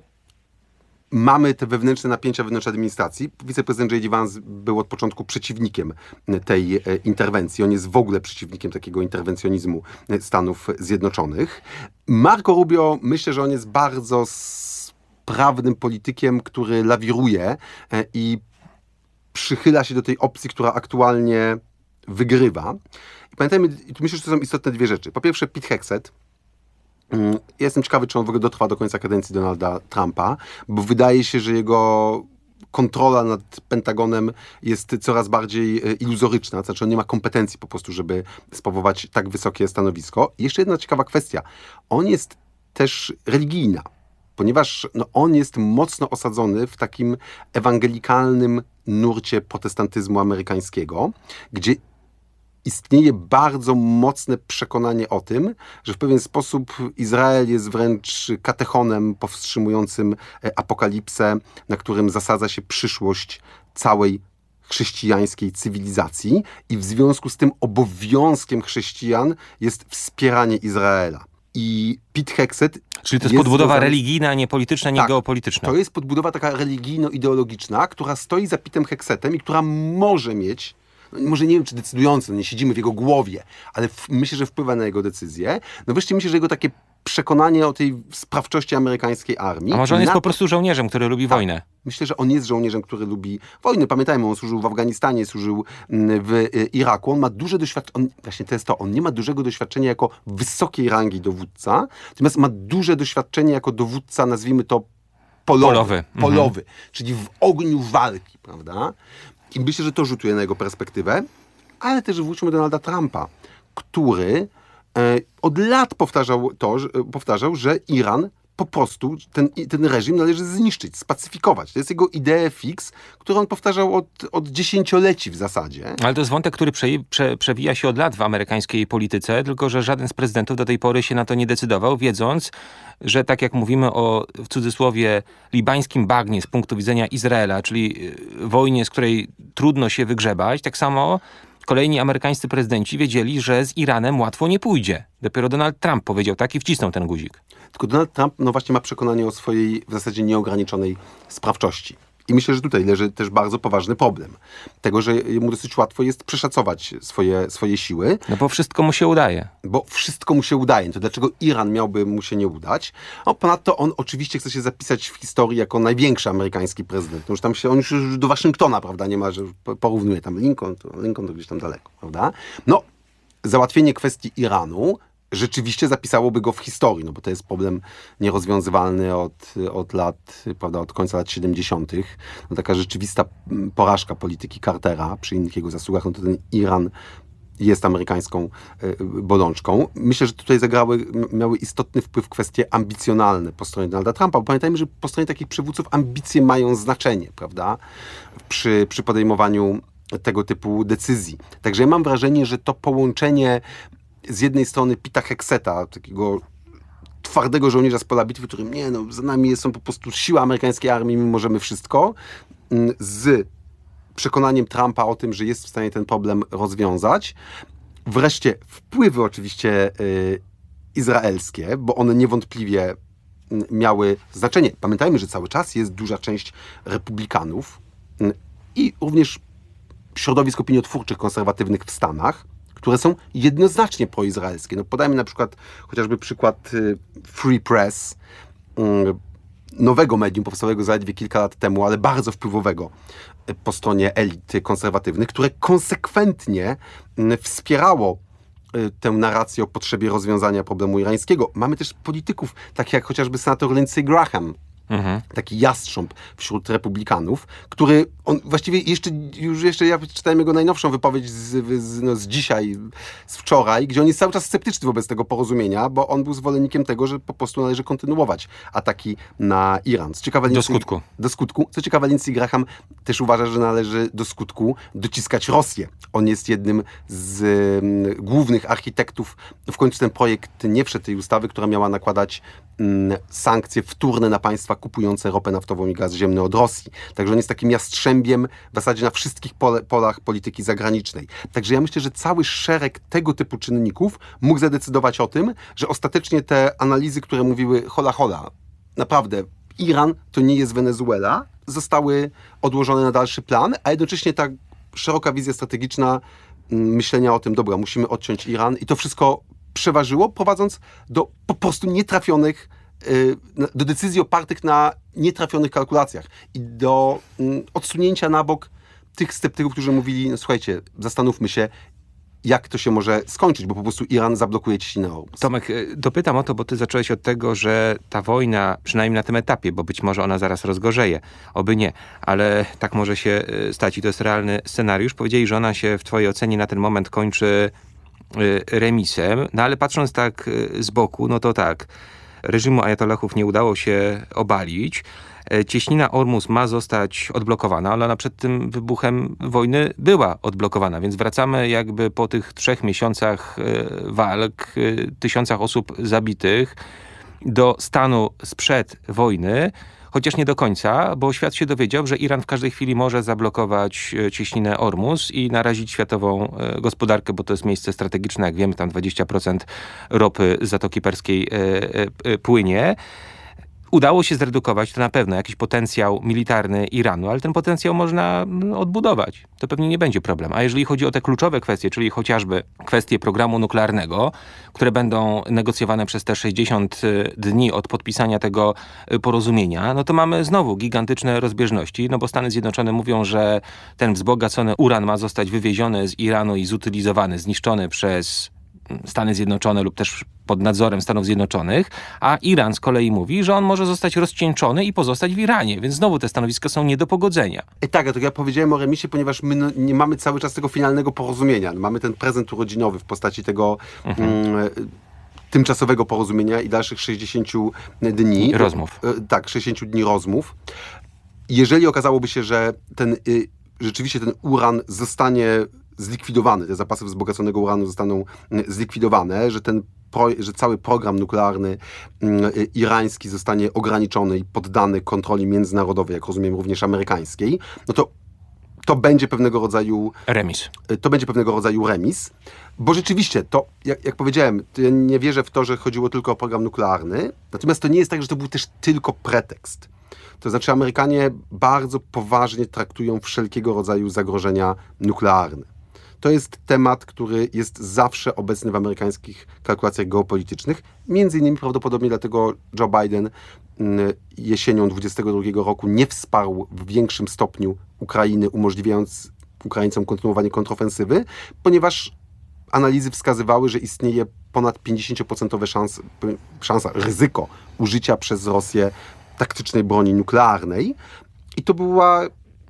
mamy te wewnętrzne napięcia wewnątrz administracji. Wiceprezydent J D Vance był od początku przeciwnikiem tej e, interwencji. On jest w ogóle przeciwnikiem takiego interwencjonizmu Stanów Zjednoczonych. Marco Rubio, myślę, że on jest bardzo sprawnym politykiem, który lawiruje e, i przychyla się do tej opcji, która aktualnie wygrywa. I pamiętajmy, myślę, że to są istotne dwie rzeczy. Po pierwsze, Pete Hegseth. Jestem ciekawy, czy on w ogóle dotrwa do końca kadencji Donalda Trumpa, bo wydaje się, że jego kontrola nad Pentagonem jest coraz bardziej iluzoryczna, to znaczy on nie ma kompetencji po prostu, żeby sprawować tak wysokie stanowisko. I jeszcze jedna ciekawa kwestia. On jest też religijna, ponieważ no, on jest mocno osadzony w takim ewangelikalnym nurcie protestantyzmu amerykańskiego, gdzie istnieje bardzo mocne przekonanie o tym, że w pewien sposób Izrael jest wręcz katechonem powstrzymującym apokalipsę, na którym zasadza się przyszłość całej chrześcijańskiej cywilizacji i w związku z tym obowiązkiem chrześcijan jest wspieranie Izraela. I Pete Hegseth Czyli to jest, jest podbudowa związany... religijna, nie polityczna, nie tak, geopolityczna. To jest podbudowa taka religijno-ideologiczna, która stoi za Petem Hegsethem i która może mieć no, może nie wiem, czy decydujący, no nie siedzimy w jego głowie, ale w, myślę, że wpływa na jego decyzje. No wreszcie myślę, że jego takie przekonanie o tej sprawczości amerykańskiej armii. A może on jest na... po prostu żołnierzem, który lubi tak. wojnę? Myślę, że on jest żołnierzem, który lubi wojnę. Pamiętajmy, on służył w Afganistanie, służył w Iraku. On ma duże doświadczenie, właśnie to jest to, on nie ma dużego doświadczenia jako wysokiej rangi dowódca, natomiast ma duże doświadczenie jako dowódca, nazwijmy to polowy. Polowy. polowy Mhm. Czyli w ogniu walki, prawda? I myślę, że to rzutuje na jego perspektywę, ale też wróćmy do Donalda Trumpa, który e, od lat powtarzał to, że, powtarzał, że Iran po prostu ten, ten reżim należy zniszczyć, spacyfikować. To jest jego idea fix, którą on powtarzał od, od dziesięcioleci w zasadzie. Ale to jest wątek, który prze, prze, przewija się od lat w amerykańskiej polityce, tylko że żaden z prezydentów do tej pory się na to nie decydował, wiedząc, że tak jak mówimy o, w cudzysłowie, libańskim bagnie z punktu widzenia Izraela, czyli wojnie, z której trudno się wygrzebać, tak samo kolejni amerykańscy prezydenci wiedzieli, że z Iranem łatwo nie pójdzie. Dopiero Donald Trump powiedział tak i wcisnął ten guzik. Tylko Donald Trump, no właśnie, ma przekonanie o swojej w zasadzie nieograniczonej sprawczości. I myślę, że tutaj leży też bardzo poważny problem. Tego, że mu dosyć łatwo jest przeszacować swoje, swoje siły. No bo wszystko mu się udaje. Bo wszystko mu się udaje. To dlaczego Iran miałby mu się nie udać? No, ponadto on oczywiście chce się zapisać w historii jako największy amerykański prezydent. No już tam się, on już do Waszyngtona, prawda, nie ma, że porównuje tam Lincoln, to Lincoln to gdzieś tam daleko, prawda? No, załatwienie kwestii Iranu rzeczywiście zapisałoby go w historii, no bo to jest problem nierozwiązywalny od, od lat, prawda, od końca lat siedemdziesiątych. No taka rzeczywista porażka polityki Cartera przy innych jego zasługach, no to ten Iran jest amerykańską y, bolączką. Myślę, że tutaj zagrały, miały istotny wpływ kwestie ambicjonalne po stronie Donalda Trumpa, bo pamiętajmy, że po stronie takich przywódców ambicje mają znaczenie, prawda, przy, przy podejmowaniu tego typu decyzji. Także ja mam wrażenie, że to połączenie z jednej strony Pita Hegseta, takiego twardego żołnierza z pola bitwy, którym nie, no za nami są po prostu siły amerykańskiej armii, my możemy wszystko, z przekonaniem Trumpa o tym, że jest w stanie ten problem rozwiązać. Wreszcie wpływy oczywiście y, izraelskie, bo one niewątpliwie miały znaczenie. Pamiętajmy, że cały czas jest duża część republikanów y, i również środowisk opiniotwórczych, konserwatywnych w Stanach, które są jednoznacznie proizraelskie. No podajmy na przykład chociażby przykład y, Free Press, y, nowego medium powstałego zaledwie kilka lat temu, ale bardzo wpływowego y, po stronie elit konserwatywnych, które konsekwentnie y, wspierało y, tę narrację o potrzebie rozwiązania problemu irańskiego. Mamy też polityków, takich jak chociażby senator Lindsey Graham, Mhm. taki jastrząb wśród republikanów, który on właściwie jeszcze, już jeszcze ja czytałem jego najnowszą wypowiedź z, z, no, z dzisiaj, z wczoraj, gdzie on jest cały czas sceptyczny wobec tego porozumienia, bo on był zwolennikiem tego, że po prostu należy kontynuować ataki na Iran. Co ciekawe, do Lindsey, skutku. Do skutku. Co ciekawe, Lindsey Graham też uważa, że należy do skutku dociskać Rosję. On jest jednym z um, głównych architektów. W końcu ten projekt nie wszedł tej ustawy, która miała nakładać um, sankcje wtórne na państwa kupujące ropę naftową i gaz ziemny od Rosji. Także on jest takim jastrzębiem w zasadzie na wszystkich pole, polach polityki zagranicznej. Także ja myślę, że cały szereg tego typu czynników mógł zadecydować o tym, że ostatecznie te analizy, które mówiły hola hola, naprawdę Iran to nie jest Wenezuela, zostały odłożone na dalszy plan, a jednocześnie ta szeroka wizja strategiczna myślenia o tym, dobra, musimy odciąć Iran i to wszystko przeważyło, prowadząc do po prostu nietrafionych do decyzji opartych na nietrafionych kalkulacjach i do mm, odsunięcia na bok tych sceptyków, którzy mówili, no słuchajcie, zastanówmy się, jak to się może skończyć, bo po prostu Iran zablokuje ciśnienie Ormus. Tomek, dopytam o to, bo ty zacząłeś od tego, że ta wojna, przynajmniej na tym etapie, bo być może ona zaraz rozgorzeje, oby nie, ale tak może się stać i to jest realny scenariusz. Powiedzieli, że ona się w twojej ocenie na ten moment kończy remisem, no ale patrząc tak z boku, no to tak, reżimu ajatollahów nie udało się obalić. Cieśnina Ormus ma zostać odblokowana, ale ona przed tym wybuchem wojny była odblokowana, więc wracamy jakby po tych trzech miesiącach walk, tysiącach osób zabitych do stanu sprzed wojny, chociaż nie do końca, bo świat się dowiedział, że Iran w każdej chwili może zablokować cieśninę Ormus i narazić światową gospodarkę, bo to jest miejsce strategiczne, jak wiemy, tam dwadzieścia procent ropy z Zatoki Perskiej płynie. udało się zredukować, to na pewno jakiś potencjał militarny Iranu, ale ten potencjał można odbudować. To pewnie nie będzie problem. A jeżeli chodzi o te kluczowe kwestie, czyli chociażby kwestie programu nuklearnego, które będą negocjowane przez te sześćdziesiąt dni od podpisania tego porozumienia, no to mamy znowu gigantyczne rozbieżności, no bo Stany Zjednoczone mówią, że ten wzbogacony uran ma zostać wywieziony z Iranu i zutylizowany, zniszczony przez Stany Zjednoczone lub też pod nadzorem Stanów Zjednoczonych, a Iran z kolei mówi, że on może zostać rozcieńczony i pozostać w Iranie, więc znowu te stanowiska są nie do pogodzenia. I tak, a to ja powiedziałem o remisie, ponieważ my no, nie mamy cały czas tego finalnego porozumienia. Mamy ten prezent urodzinowy w postaci tego mhm. mm, tymczasowego porozumienia i dalszych sześćdziesięciu dni. Rozmów. Tak, sześćdziesięciu dni rozmów. Jeżeli okazałoby się, że ten y, rzeczywiście ten uran zostanie zlikwidowany, te zapasy wzbogaconego uranu zostaną zlikwidowane, że ten pro, że cały program nuklearny y, irański zostanie ograniczony i poddany kontroli międzynarodowej, jak rozumiem również amerykańskiej, no to to będzie pewnego rodzaju remis. To będzie pewnego rodzaju remis, bo rzeczywiście to, jak, jak powiedziałem, to ja nie wierzę w to, że chodziło tylko o program nuklearny, natomiast to nie jest tak, że to był też tylko pretekst. To znaczy Amerykanie bardzo poważnie traktują wszelkiego rodzaju zagrożenia nuklearne. To jest temat, który jest zawsze obecny w amerykańskich kalkulacjach geopolitycznych. Między innymi prawdopodobnie dlatego Joe Biden jesienią dwudziestego drugiego roku nie wsparł w większym stopniu Ukrainy, umożliwiając Ukraińcom kontynuowanie kontrofensywy, ponieważ analizy wskazywały, że istnieje ponad pięćdziesięcioprocentowe szans, szansa, ryzyko użycia przez Rosję taktycznej broni nuklearnej. I to była,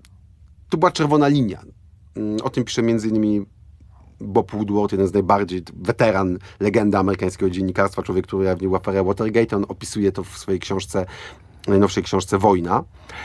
to była czerwona linia. O tym pisze między innymi Bob Woodward, jeden z najbardziej weteran, legenda amerykańskiego dziennikarstwa, człowiek, który ujawnił aferę Watergate. On opisuje to w swojej książce, najnowszej książce Wojna.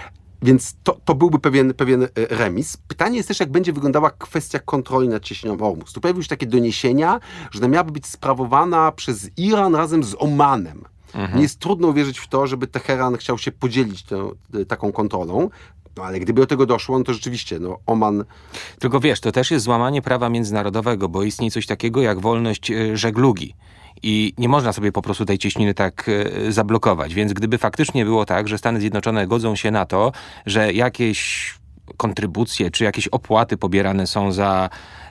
Więc to, to byłby pewien, pewien remis. Pytanie jest też, jak będzie wyglądała kwestia kontroli nad cieśnią Ormus. Tu pojawiły się takie doniesienia, że ona miałaby być sprawowana przez Iran razem z Omanem. Mhm. Nie jest trudno uwierzyć w to, żeby Teheran chciał się podzielić tę, taką kontrolą. No ale gdyby do tego doszło, no to rzeczywiście, no Oman... Tylko wiesz, to też jest złamanie prawa międzynarodowego, bo istnieje coś takiego jak wolność żeglugi. I nie można sobie po prostu tej cieśniny tak e, zablokować. Więc gdyby faktycznie było tak, że Stany Zjednoczone godzą się na to, że jakieś kontrybucje czy jakieś opłaty pobierane są za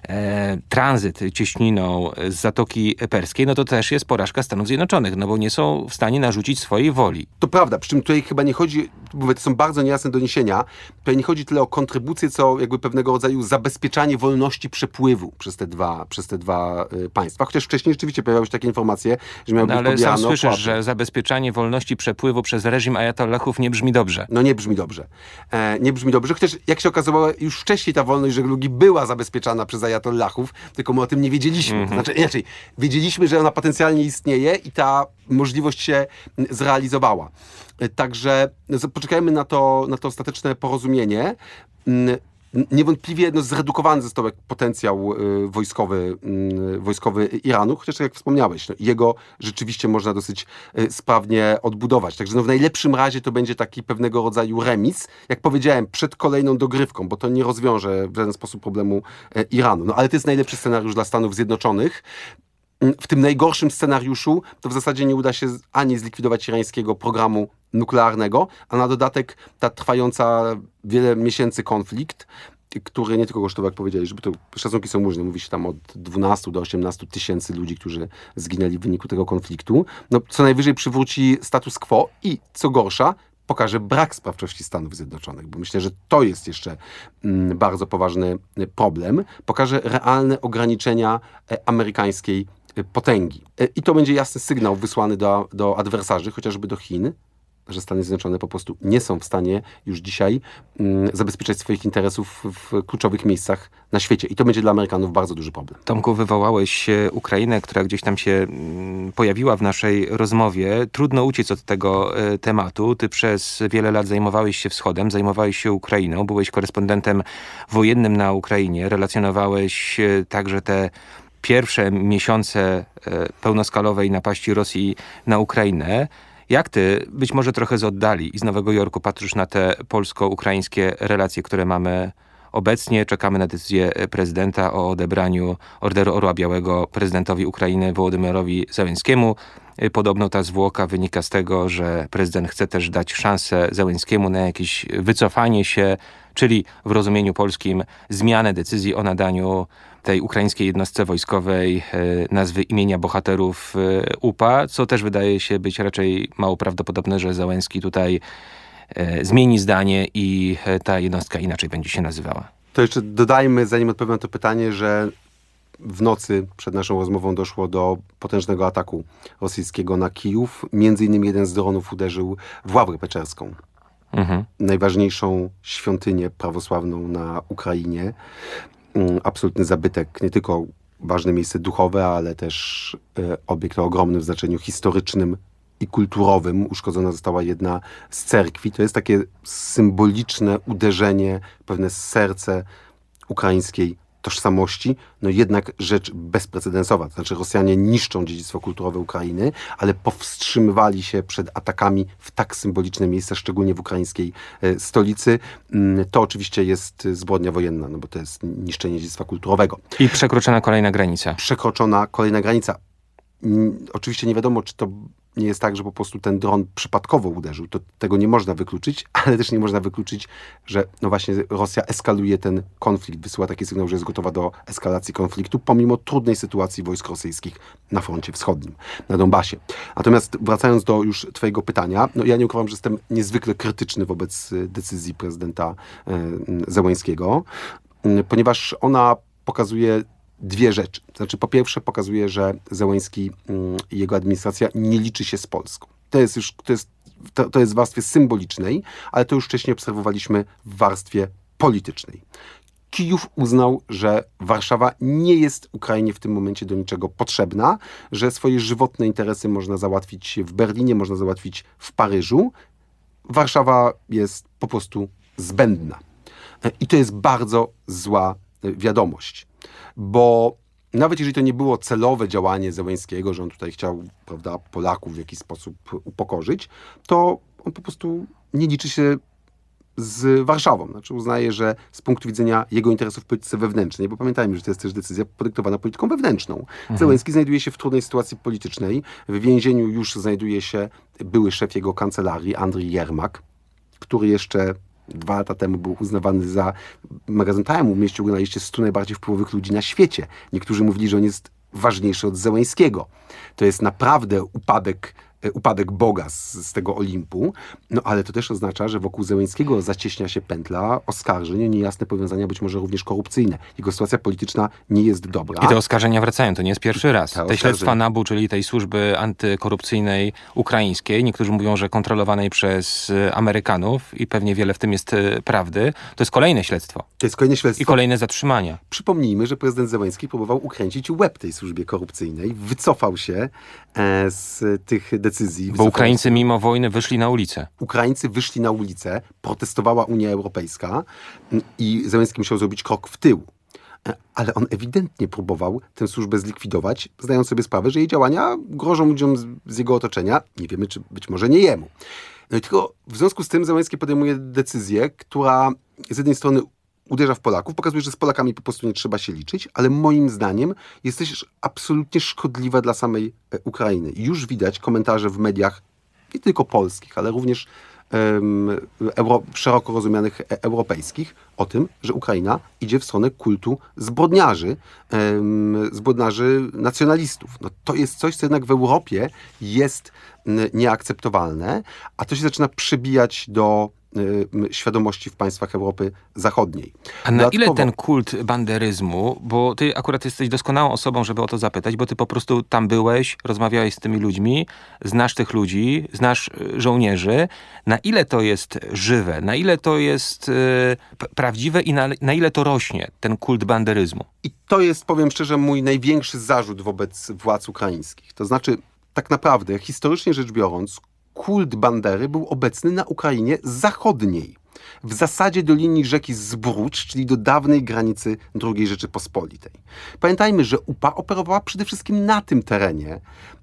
e, tranzyt cieśniną z Zatoki Perskiej, no to też jest porażka Stanów Zjednoczonych, no bo nie są w stanie narzucić swojej woli. To prawda, przy czym tutaj chyba nie chodzi, mówię, to są bardzo niejasne doniesienia, tutaj nie chodzi tyle o kontrybucję, co jakby pewnego rodzaju zabezpieczanie wolności przepływu przez te dwa, przez te dwa y, państwa, chociaż wcześniej rzeczywiście pojawiały się takie informacje, że miały no, być ale pobierane sam słyszysz, opłaty. że zabezpieczanie wolności przepływu przez reżim ajatollahów nie brzmi dobrze. No nie brzmi dobrze. E, nie brzmi dobrze, chociaż jak się okazało, już wcześniej ta wolność żeglugi była zabezpieczana przez ajatollahów, tylko my o tym nie wiedzieliśmy. Mm-hmm. To znaczy, inaczej, wiedzieliśmy, że ona potencjalnie istnieje i ta możliwość się zrealizowała. E, także poczekajmy na to, na to ostateczne porozumienie. Niewątpliwie no, zredukowany został potencjał y, wojskowy, y, wojskowy Iranu, chociaż jak wspomniałeś, no, jego rzeczywiście można dosyć y, sprawnie odbudować. Także no, w najlepszym razie to będzie taki pewnego rodzaju remis, jak powiedziałem, przed kolejną dogrywką, bo to nie rozwiąże w żaden sposób problemu y, Iranu. No, ale to jest najlepszy scenariusz dla Stanów Zjednoczonych. W tym najgorszym scenariuszu to w zasadzie nie uda się ani zlikwidować irańskiego programu nuklearnego, a na dodatek ta trwająca wiele miesięcy konflikt, który nie tylko kosztował, jak powiedzieli, żeby to szacunki są różne, mówi się tam od dwunastu do osiemnastu tysięcy ludzi, którzy zginęli w wyniku tego konfliktu, no co najwyżej przywróci status quo i co gorsza, pokaże brak sprawczości Stanów Zjednoczonych, bo myślę, że to jest jeszcze mm, bardzo poważny problem. Pokaże realne ograniczenia e, amerykańskiej e, potęgi. E, I to będzie jasny sygnał wysłany do, do adwersarzy, chociażby do Chin, że Stany Zjednoczone po prostu nie są w stanie już dzisiaj mm, zabezpieczać swoich interesów w kluczowych miejscach na świecie. I to będzie dla Amerykanów bardzo duży problem. Tomku, wywołałeś Ukrainę, która gdzieś tam się mm, pojawiła w naszej rozmowie. Trudno uciec od tego e, tematu. Ty przez wiele lat zajmowałeś się wschodem, zajmowałeś się Ukrainą, byłeś korespondentem wojennym na Ukrainie, relacjonowałeś e, także te pierwsze miesiące e, pełnoskalowej napaści Rosji na Ukrainę. Jak ty, być może trochę z oddali i z Nowego Jorku, patrzysz na te polsko-ukraińskie relacje, które mamy obecnie? Czekamy na decyzję prezydenta o odebraniu Orderu Orła Białego prezydentowi Ukrainy Wołodymyrowi Zełenskiemu. Podobno ta zwłoka wynika z tego, że prezydent chce też dać szansę Zełenskiemu na jakieś wycofanie się, czyli w rozumieniu polskim zmianę decyzji o nadaniu tej ukraińskiej jednostce wojskowej nazwy imienia bohaterów U P A, co też wydaje się być raczej mało prawdopodobne, że Zełenski tutaj zmieni zdanie i ta jednostka inaczej będzie się nazywała. To jeszcze dodajmy, zanim odpowiem na to pytanie, że w nocy przed naszą rozmową doszło do potężnego ataku rosyjskiego na Kijów. Między innymi jeden z dronów uderzył w Ławrę Peczerską. Mhm. Najważniejszą świątynię prawosławną na Ukrainie. Absolutny zabytek, nie tylko ważne miejsce duchowe, ale też obiekt o ogromnym znaczeniu historycznym i kulturowym. Uszkodzona została jedna z cerkwi. To jest takie symboliczne uderzenie, pewne serce ukraińskiej tożsamości, no jednak rzecz bezprecedensowa. To znaczy Rosjanie niszczą dziedzictwo kulturowe Ukrainy, ale powstrzymywali się przed atakami w tak symboliczne miejsca, szczególnie w ukraińskiej e, stolicy. To oczywiście jest zbrodnia wojenna, no bo to jest niszczenie dziedzictwa kulturowego. I przekroczona kolejna granica. Przekroczona kolejna granica. Oczywiście nie wiadomo, czy to nie jest tak, że po prostu ten dron przypadkowo uderzył. To tego nie można wykluczyć, ale też nie można wykluczyć, że no właśnie Rosja eskaluje ten konflikt, wysyła taki sygnał, że jest gotowa do eskalacji konfliktu, pomimo trudnej sytuacji wojsk rosyjskich na froncie wschodnim, na Donbasie. Natomiast wracając do już twojego pytania, no ja nie ukrywam, że jestem niezwykle krytyczny wobec decyzji prezydenta e, Zełenskiego, ponieważ ona pokazuje dwie rzeczy. Znaczy, po pierwsze pokazuje, że Zełenski i jego administracja nie liczy się z Polską. To jest już, to jest, to, to jest w warstwie symbolicznej, ale to już wcześniej obserwowaliśmy w warstwie politycznej. Kijów uznał, że Warszawa nie jest Ukrainie w tym momencie do niczego potrzebna, że swoje żywotne interesy można załatwić w Berlinie, można załatwić w Paryżu. Warszawa jest po prostu zbędna. I to jest bardzo zła wiadomość. Bo nawet jeżeli to nie było celowe działanie Zełenskiego, że on tutaj chciał, prawda, Polaków w jakiś sposób upokorzyć, to on po prostu nie liczy się z Warszawą. Znaczy uznaje, że z punktu widzenia jego interesów w polityce wewnętrznej, bo pamiętajmy, że to jest też decyzja podyktowana polityką wewnętrzną. Mhm. Zełenski znajduje się w trudnej sytuacji politycznej. W więzieniu już znajduje się były szef jego kancelarii, Andrii Jermak, który jeszcze dwa lata temu był uznawany za, magazyn Time umieścił go na liście stu najbardziej wpływowych ludzi na świecie. Niektórzy mówili, że on jest ważniejszy od Zełenskiego. To jest naprawdę upadek, upadek Boga z, z tego Olimpu, no ale to też oznacza, że wokół Zełenskiego zacieśnia się pętla oskarżeń, niejasne powiązania, być może również korupcyjne. Jego sytuacja polityczna nie jest dobra. I te oskarżenia wracają, to nie jest pierwszy raz. Te, te śledztwa NABU, czyli tej służby antykorupcyjnej ukraińskiej, niektórzy mówią, że kontrolowanej przez Amerykanów i pewnie wiele w tym jest prawdy, to jest kolejne śledztwo. To jest kolejne śledztwo. I kolejne zatrzymania. Przypomnijmy, że prezydent Zełenski próbował ukręcić łeb tej służbie korupcyjnej, wycofał się e, z tych decyzji. Bo Ukraińcy mimo wojny wyszli na ulicę. Ukraińcy wyszli na ulicę, protestowała Unia Europejska i Zełenski musiał zrobić krok w tył. Ale on ewidentnie próbował tę służbę zlikwidować, zdając sobie sprawę, że jej działania grożą ludziom z, z jego otoczenia. Nie wiemy, czy być może nie jemu. No i tylko w związku z tym Zełenski podejmuje decyzję, która z jednej strony uderza w Polaków, pokazuje, że z Polakami po prostu nie trzeba się liczyć, ale moim zdaniem jest też absolutnie szkodliwa dla samej Ukrainy. Już widać komentarze w mediach, nie tylko polskich, ale również um, euro, szeroko rozumianych europejskich, o tym, że Ukraina idzie w stronę kultu zbrodniarzy, um, zbrodniarzy nacjonalistów. No, to jest coś, co jednak w Europie jest nieakceptowalne, a to się zaczyna przebijać do świadomości w państwach Europy Zachodniej. A na Dodatkowo... ile ten kult banderyzmu, bo ty akurat jesteś doskonałą osobą, żeby o to zapytać, bo ty po prostu tam byłeś, rozmawiałeś z tymi ludźmi, znasz tych ludzi, znasz żołnierzy. Na ile to jest żywe, na ile to jest yy, prawdziwe i na, na ile to rośnie, ten kult banderyzmu? I to jest, powiem szczerze, mój największy zarzut wobec władz ukraińskich. To znaczy, tak naprawdę, historycznie rzecz biorąc, kult Bandery był obecny na Ukrainie zachodniej. W zasadzie do linii rzeki Zbrucz, czyli do dawnej granicy drugiej Rzeczypospolitej. Pamiętajmy, że U P A operowała przede wszystkim na tym terenie.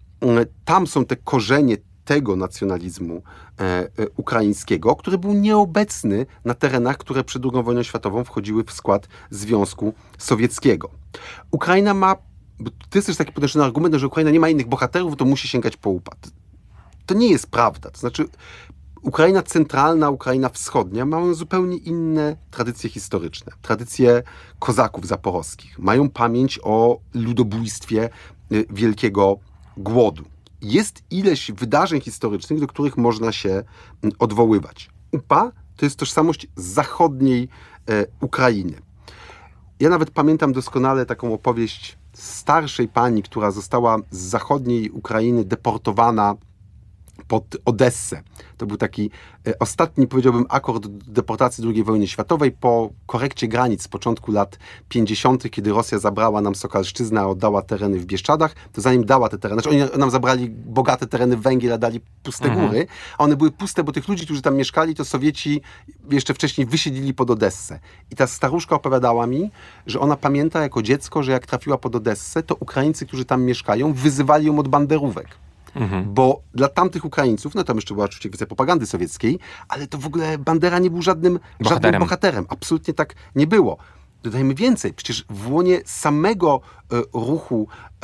Tam są te korzenie tego nacjonalizmu e, e, ukraińskiego, który był nieobecny na terenach, które przed drugą wojną światową wchodziły w skład Związku Sowieckiego. Ukraina ma bo to jest też taki podnoszony argument, że Ukraina nie ma innych bohaterów, to musi sięgać po UPA. To, to nie jest prawda. To znaczy Ukraina centralna, Ukraina wschodnia mają zupełnie inne tradycje historyczne. Tradycje kozaków zaporowskich. Mają pamięć o ludobójstwie Wielkiego Głodu. Jest ileś wydarzeń historycznych, do których można się odwoływać. UPA to jest tożsamość zachodniej e, Ukrainy. Ja nawet pamiętam doskonale taką opowieść starszej pani, która została z zachodniej Ukrainy deportowana pod Odessę. To był taki e, ostatni, powiedziałbym, akord deportacji drugiej wojny światowej po korekcie granic z początku lat pięćdziesiątych, kiedy Rosja zabrała nam Sokalszczyznę, a oddała tereny w Bieszczadach, to zanim dała te tereny, znaczy oni nam zabrali bogate tereny Węgier, a dali puste mhm. góry, a one były puste, bo tych ludzi, którzy tam mieszkali, to Sowieci jeszcze wcześniej wysiedlili pod Odessę. I ta staruszka opowiadała mi, że ona pamięta jako dziecko, że jak trafiła pod Odessę, to Ukraińcy, którzy tam mieszkają, wyzywali ją od banderówek. Mhm. Bo dla tamtych Ukraińców, no tam jeszcze była oczywiście kwestia propagandy sowieckiej, ale to w ogóle Bandera nie był żadnym bohaterem. żadnym bohaterem. Absolutnie tak nie było. Dodajmy więcej. Przecież w łonie samego e, ruchu e,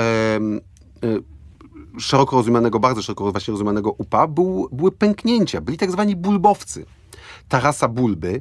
e, szeroko rozumianego, bardzo szeroko właśnie rozumianego UPA był, były pęknięcia. Byli tak zwani bulbowcy. Tarasa Bulby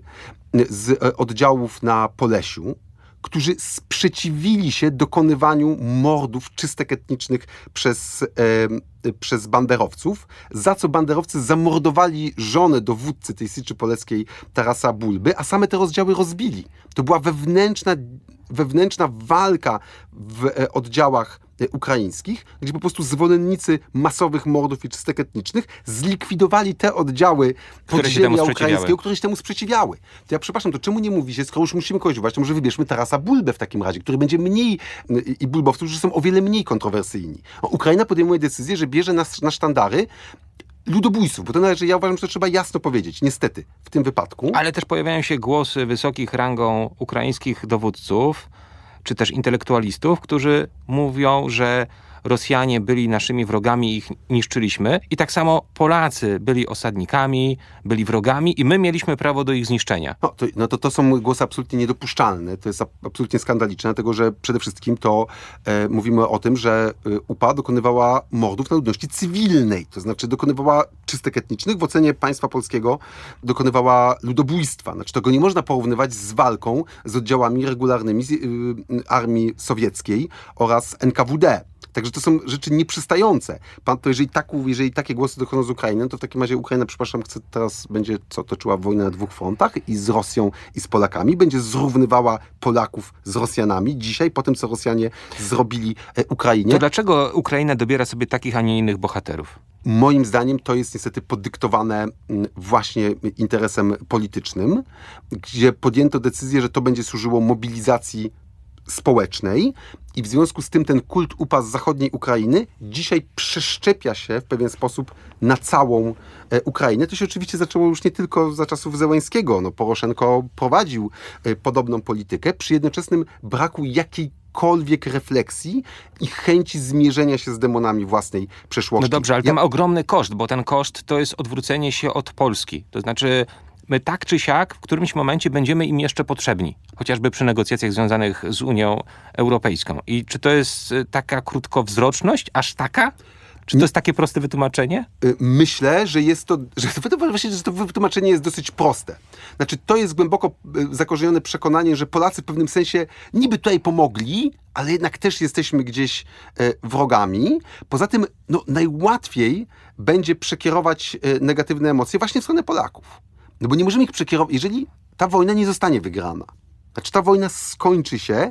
z e, oddziałów na Polesiu, którzy sprzeciwili się dokonywaniu mordów czystek etnicznych przez, e, przez banderowców, za co banderowcy zamordowali żonę dowódcy tej Syczy Poleckiej Tarasa Bulby, a same te rozdziały rozbili. To była wewnętrzna, wewnętrzna walka w e, oddziałach e, ukraińskich, gdzie po prostu zwolennicy masowych mordów i czystek etnicznych zlikwidowali te oddziały podziemia ukraińskiego, które się temu sprzeciwiały. To ja przepraszam, to czemu nie mówi się, skoro już musimy kogoś wybrać, to może wybierzmy Tarasa Bulbę w takim razie, który będzie mniej, i bulbowców, którzy są o wiele mniej kontrowersyjni. O, Ukraina podejmuje decyzję, że bierze na, na sztandary ludobójców, bo to należy, ja uważam, że to trzeba jasno powiedzieć, niestety, w tym wypadku. Ale też pojawiają się głosy wysokich rangą ukraińskich dowódców, czy też intelektualistów, którzy mówią, że Rosjanie byli naszymi wrogami i ich niszczyliśmy. I tak samo Polacy byli osadnikami, byli wrogami i my mieliśmy prawo do ich zniszczenia. No to, no to, to są głosy absolutnie niedopuszczalne. To jest absolutnie skandaliczne, dlatego że przede wszystkim to e, mówimy o tym, że UPA dokonywała mordów na ludności cywilnej. To znaczy dokonywała czystek etnicznych. W ocenie państwa polskiego dokonywała ludobójstwa. Znaczy tego nie można porównywać z walką z oddziałami regularnymi z, y, armii sowieckiej oraz N K W D. Także to są rzeczy nieprzystające. Pan, to jeżeli, tak, jeżeli takie głosy dochodzą z Ukrainy, to w takim razie Ukraina, przepraszam, chce teraz będzie co, toczyła wojnę na dwóch frontach i z Rosją, i z Polakami. Będzie zrównywała Polaków z Rosjanami dzisiaj, po tym, co Rosjanie zrobili e, Ukrainie. To dlaczego Ukraina dobiera sobie takich, a nie innych bohaterów? Moim zdaniem to jest niestety podyktowane właśnie interesem politycznym, gdzie podjęto decyzję, że to będzie służyło mobilizacji społecznej i w związku z tym ten kult UPA z zachodniej Ukrainy dzisiaj przeszczepia się w pewien sposób na całą e, Ukrainę. To się oczywiście zaczęło już nie tylko za czasów Zełenskiego. No, Poroszenko prowadził e, podobną politykę przy jednoczesnym braku jakiejkolwiek refleksji i chęci zmierzenia się z demonami własnej przeszłości. No dobrze, ale ja... to ma ogromny koszt, bo ten koszt to jest odwrócenie się od Polski. To znaczy my tak czy siak w którymś momencie będziemy im jeszcze potrzebni. Chociażby przy negocjacjach związanych z Unią Europejską. I czy to jest taka krótkowzroczność? Aż taka? Czy to jest takie proste wytłumaczenie? Myślę, że jest to, że to, właśnie, że to wytłumaczenie jest dosyć proste. Znaczy, to jest głęboko zakorzenione przekonanie, że Polacy w pewnym sensie niby tutaj pomogli, ale jednak też jesteśmy gdzieś wrogami. Poza tym, no, najłatwiej będzie przekierować negatywne emocje właśnie w stronę Polaków. No bo nie możemy ich przekierować, jeżeli ta wojna nie zostanie wygrana. Znaczy, ta wojna skończy się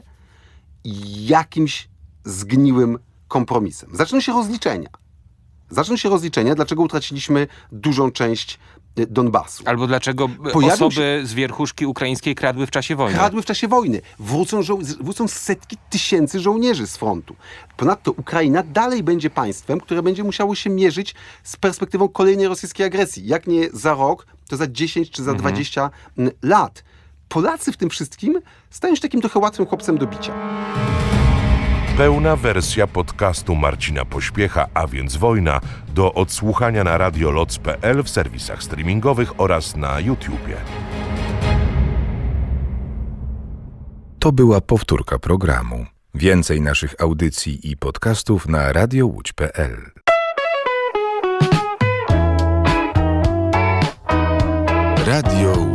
jakimś zgniłym kompromisem. Zaczną się rozliczenia. Zaczną się rozliczenia, dlaczego utraciliśmy dużą część Donbasu. Albo dlaczego Pojawią osoby się... z wierchuszki ukraińskiej kradły w czasie wojny. Kradły w czasie wojny. Wrócą, żo- wrócą setki tysięcy żołnierzy z frontu. Ponadto Ukraina dalej będzie państwem, które będzie musiało się mierzyć z perspektywą kolejnej rosyjskiej agresji. Jak nie za rok, to za dziesięć czy za mhm. dwadzieścia lat. Polacy w tym wszystkim stają się takim trochę łatwym chłopcem do bicia. Pełna wersja podcastu Marcina Pośpiecha, a więc Wojna, do odsłuchania na radioloc kropka p l, w serwisach streamingowych oraz na YouTubie. To była powtórka programu. Więcej naszych audycji i podcastów na radio łódź kropka pe el. Radio